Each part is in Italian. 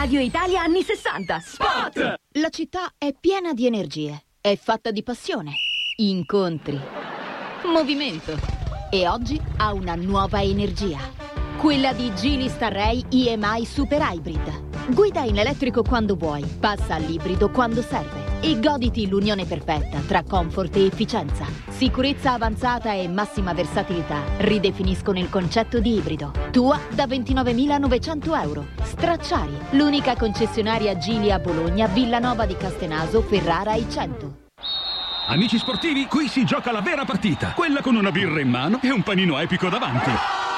Radio Italia anni 60. Spot! La città è piena di energie, è fatta di passione, incontri, movimento. E oggi ha una nuova energia. Quella di Geely Starray EMI Super Hybrid. Guida in elettrico quando vuoi, passa all'ibrido quando serve e goditi l'unione perfetta tra comfort e efficienza. Sicurezza avanzata e massima versatilità ridefiniscono il concetto di ibrido. Tua da 29.900 euro. Stracciari, l'unica concessionaria Geely a Bologna, Villanova di Castenaso, Ferrara e 100. Amici sportivi, qui si gioca la vera partita. Quella con una birra in mano e un panino epico davanti.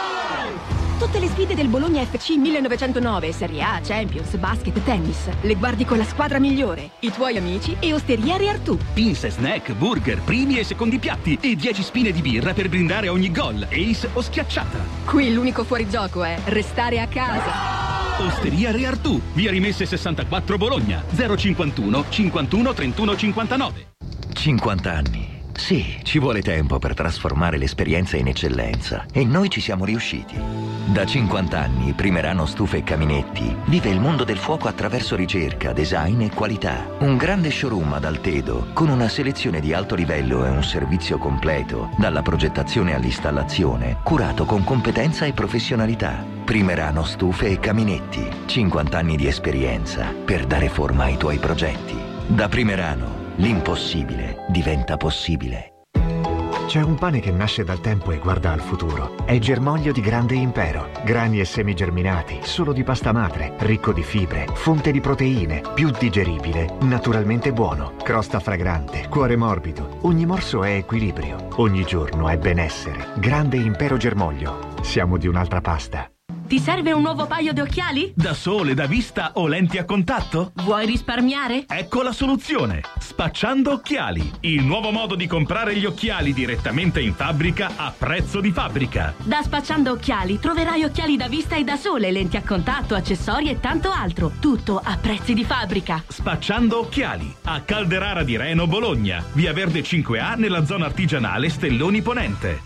Tutte le sfide del Bologna FC 1909, Serie A, Champions, basket, tennis. Le guardi con la squadra migliore, i tuoi amici e Osteria Re Artù. Pinze, snack, burger, primi e secondi piatti e 10 spine di birra per brindare ogni gol, ace o schiacciata. Qui l'unico fuorigioco è restare a casa. Osteria Re Artù, via Rimesse 64 Bologna, 051 51 31 59. 50 anni. Sì, ci vuole tempo per trasformare l'esperienza in eccellenza e noi ci siamo riusciti. Da 50 anni Primerano Stufe e Caminetti vive il mondo del fuoco attraverso ricerca, design e qualità. Un grande showroom ad Altedo con una selezione di alto livello e un servizio completo, dalla progettazione all'installazione, curato con competenza e professionalità. Primerano Stufe e Caminetti, 50 anni di esperienza per dare forma ai tuoi progetti. Da Primerano l'impossibile diventa possibile. C'è un pane che nasce dal tempo e guarda al futuro. È germoglio di grande impero. Grani e semi germinati, solo di pasta madre, ricco di fibre, fonte di proteine, più digeribile, naturalmente buono. Crosta fragrante, cuore morbido. Ogni morso è equilibrio. Ogni giorno è benessere. Grande impero germoglio. Siamo di un'altra pasta. Ti serve un nuovo paio di occhiali? Da sole, da vista o lenti a contatto? Vuoi risparmiare? Ecco la soluzione. Spacciando Occhiali. Il nuovo modo di comprare gli occhiali direttamente in fabbrica a prezzo di fabbrica. Da Spacciando Occhiali troverai occhiali da vista e da sole, lenti a contatto, accessori e tanto altro. Tutto a prezzi di fabbrica. Spacciando Occhiali. A Calderara di Reno, Bologna. Via Verde 5A nella zona artigianale Stelloni Ponente.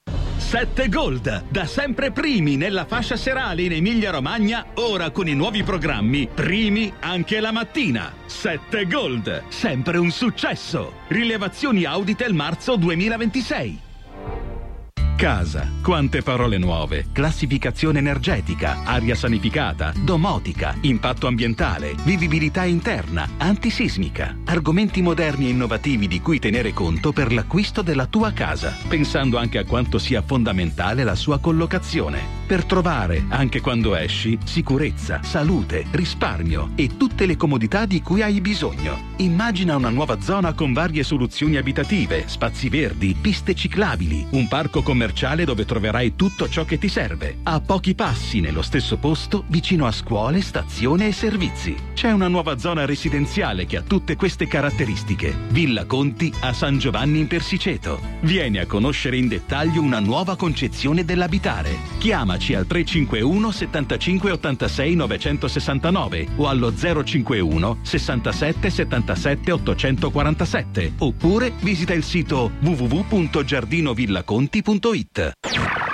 7 Gold, da sempre primi nella fascia serale in Emilia-Romagna, ora con i nuovi programmi, primi anche la mattina. 7 Gold, sempre un successo. Rilevazioni Auditel marzo 2026. Casa, quante parole nuove. Classificazione energetica, aria sanificata, domotica, impatto ambientale, vivibilità interna, antisismica. Argomenti moderni e innovativi di cui tenere conto per l'acquisto della tua casa, pensando anche a quanto sia fondamentale la sua collocazione. Per trovare, anche quando esci, sicurezza, salute, risparmio e tutte le comodità di cui hai bisogno. Immagina una nuova zona con varie soluzioni abitative, spazi verdi, piste ciclabili, un parco commerciale dove troverai tutto ciò che ti serve, a pochi passi nello stesso posto, vicino a scuole, stazione e servizi. C'è una nuova zona residenziale che ha tutte queste caratteristiche. Villa Conti a San Giovanni in Persiceto. Vieni a conoscere in dettaglio una nuova concezione dell'abitare. Chiamaci al 351 75 86 969 o allo 051 67 77 847 oppure visita il sito www.giardinovillaconti.it.